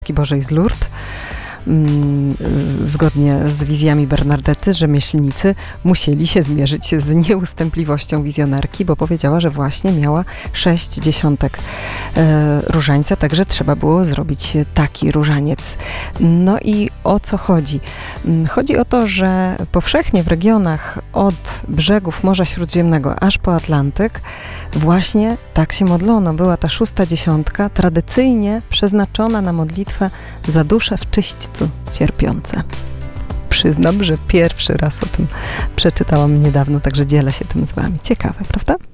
Bożej z Lourdes. Zgodnie z wizjami Bernardety, rzemieślnicy musieli się zmierzyć z nieustępliwością wizjonerki, bo powiedziała, że właśnie miała 60 różańca, także trzeba było zrobić taki różaniec. No i o co chodzi? Chodzi o to, że powszechnie w regionach od brzegów Morza Śródziemnego aż po Atlantyk właśnie tak się modlono. Była ta 6. dziesiątka tradycyjnie przeznaczona na modlitwę za dusze w czyśćcu cierpiące. Przyznam, że pierwszy raz o tym przeczytałam niedawno, także dzielę się tym z wami. Ciekawe, prawda?